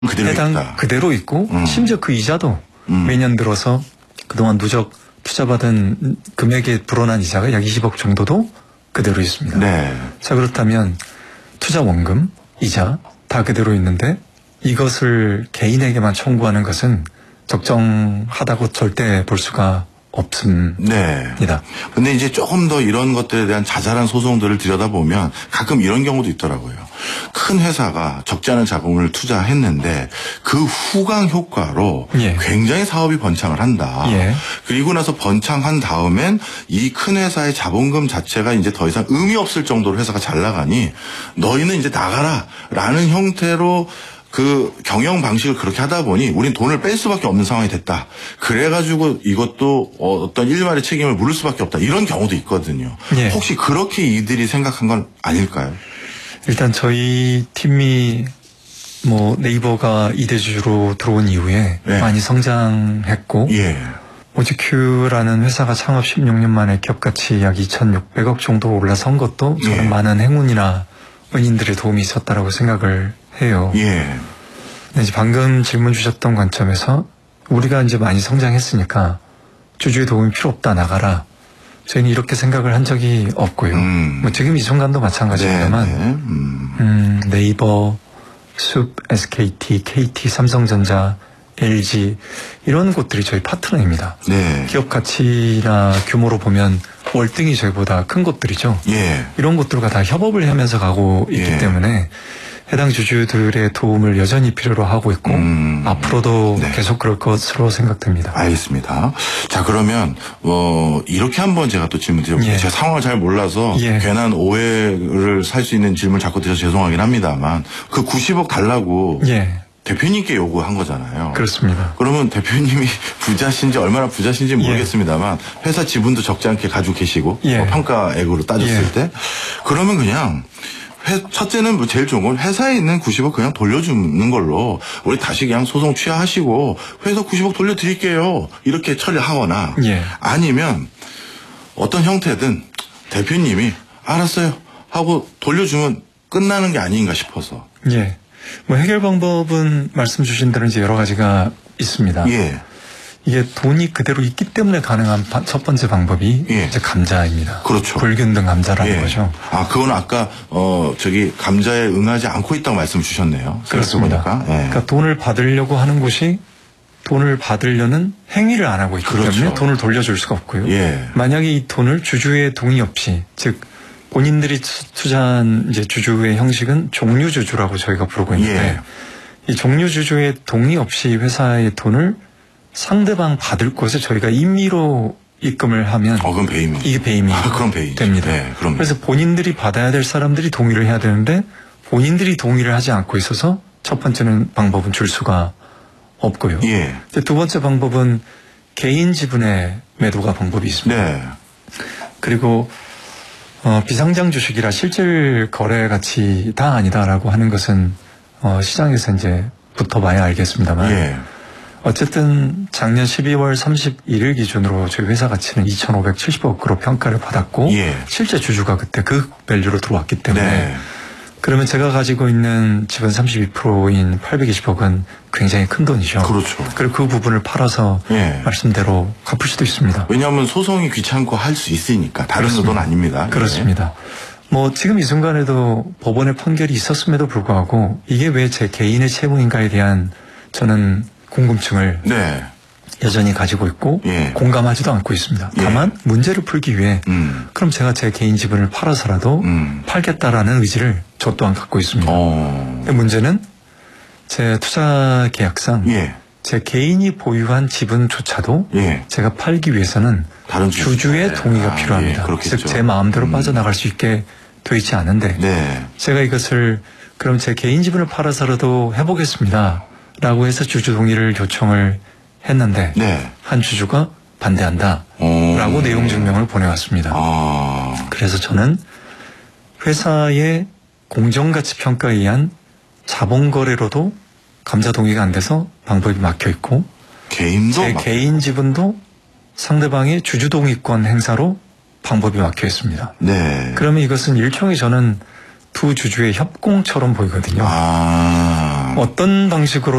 해당 그대로 있고 심지어 그 이자도 매년 들어서 그동안 누적 투자받은 금액에 불어난 이자가 약 20억 정도도 그대로 있습니다. 네. 자, 그렇다면 투자 원금, 이자 다 그대로 있는데 이것을 개인에게만 청구하는 것은 적정하다고 절대 볼 수가 없습니다. 네. 근데 이제 조금 더 이런 것들에 대한 자잘한 소송들을 들여다보면 가끔 이런 경우도 있더라고요. 큰 회사가 적지 않은 자금을 투자했는데 그 후광 효과로 굉장히 사업이 번창을 한다. 그리고 나서 번창한 다음엔 이 큰 회사의 자본금 자체가 이제 더 이상 의미 없을 정도로 회사가 잘 나가니 너희는 이제 나가라 라는 형태로 그 경영 방식을 그렇게 하다 보니 우린 돈을 뺄 수밖에 없는 상황이 됐다. 그래가지고 이것도 어떤 일말의 책임을 물을 수밖에 없다. 이런 경우도 있거든요. 혹시 그렇게 이들이 생각한 건 아닐까요? 일단 저희 팀이 뭐 네이버가 2대주주로 들어온 이후에 많이 성장했고 오지큐라는 회사가 창업 16년 만에 기업가치 약 2,600억 정도 올라선 것도 저는 많은 행운이나 은인들의 도움이 있었다라고 생각을 해요. 근데 이제 방금 질문 주셨던 관점에서 우리가 이제 많이 성장했으니까 주주의 도움이 필요 없다, 나가라. 저희는 이렇게 생각을 한 적이 없고요. 뭐 지금 이 순간도 마찬가지입니다만 네이버, 숲, SKT, KT, 삼성전자, LG 이런 곳들이 저희 파트너입니다. 기업 가치나 규모로 보면 월등히 저희보다 큰 곳들이죠. 이런 곳들과 다 협업을 하면서 가고 있기 때문에 해당 주주들의 도움을 여전히 필요로 하고 있고 앞으로도 계속 그럴 것으로 생각됩니다. 알겠습니다. 자, 그러면 이렇게 한번 제가 또 질문 드려볼게요. 제가 상황을 잘 몰라서 괜한 오해를 살 수 있는 질문을 자꾸 드려서 죄송하긴 합니다만 그 90억 달라고 대표님께 요구한 거잖아요. 그렇습니다. 그러면 대표님이 부자신지 얼마나 부자신지 모르겠습니다만 회사 지분도 적지 않게 가지고 계시고 평가액으로 따졌을 때 그러면 그냥 첫째는 뭐 제일 좋은 건 회사에 있는 90억 그냥 돌려주는 걸로 우리 다시 그냥 소송 취하하시고 회사 90억 돌려드릴게요. 이렇게 처리하거나 아니면 어떤 형태든 대표님이 알았어요 하고 돌려주면 끝나는 게 아닌가 싶어서. 뭐 해결 방법은 말씀 주신 대로 이제 여러 가지가 있습니다. 이게 돈이 그대로 있기 때문에 가능한 첫 번째 방법이 이제 감자입니다. 그렇죠. 불균등 감자라는 거죠. 아, 그건 아까 저기 감자에 응하지 않고 있다고 말씀 주셨네요. 그렇습니다. 그러니까 돈을 받으려고 하는 곳이 돈을 받으려는 행위를 안 하고 있기 때문에 돈을 돌려줄 수가 없고요. 만약에 이 돈을 주주의 동의 없이, 즉 본인들이 투자한 이제 주주의 형식은 종류주주라고 저희가 부르고 있는데 이 종류주주의 동의 없이 회사의 돈을 상대방 받을 곳에 저희가 임의로 입금을 하면 그건 배임이. 이게 배임이 그럼 배임이죠. 됩니다. 그래서 본인들이 받아야 될 사람들이 동의를 해야 되는데 본인들이 동의를 하지 않고 있어서 첫 번째는 방법은 줄 수가 없고요. 두 번째 방법은 개인 지분의 매도가 방법이 있습니다. 그리고 비상장 주식이라 실질 거래 가치 다 아니다라고 하는 것은 시장에서 이제 붙어봐야 알겠습니다만 어쨌든 작년 12월 31일 기준으로 저희 회사 가치는 2,570억으로 평가를 받았고 실제 주주가 그때 그 밸류로 들어왔기 때문에 그러면 제가 가지고 있는 지분 32%인 820억은 굉장히 큰 돈이죠. 그리고 그 부분을 팔아서 말씀대로 갚을 수도 있습니다. 왜냐하면 소송이 귀찮고 할 수 있으니까 다른 돈 아닙니다. 그렇습니다. 뭐 지금 이 순간에도 법원의 판결이 있었음에도 불구하고 이게 왜 제 개인의 채무인가에 대한 저는 궁금증을 여전히 가지고 있고 공감하지도 않고 있습니다. 다만 문제를 풀기 위해 그럼 제가 제 개인 지분을 팔아서라도 팔겠다라는 의지를 저 또한 갖고 있습니다. 근데 문제는 제 투자 계약상 제 개인이 보유한 지분조차도 제가 팔기 위해서는 다른 주주의 동의가 필요합니다. 즉 제 마음대로 빠져나갈 수 있게 돼 있지 않은데 제가 이것을 그럼 제 개인 지분을 팔아서라도 해보겠습니다 라고 해서 주주 동의를 요청을 했는데 한 주주가 반대한다 라고 내용 증명을 보내왔습니다. 그래서 저는 회사의 공정가치 평가에 의한 자본거래로도 감자 동의가 안 돼서 방법이 막혀 있고 제 개인 지분도 상대방의 주주 동의권 행사로 방법이 막혀 있습니다. 그러면 이것은 일종의 저는 두 주주의 협공처럼 보이거든요. 어떤 방식으로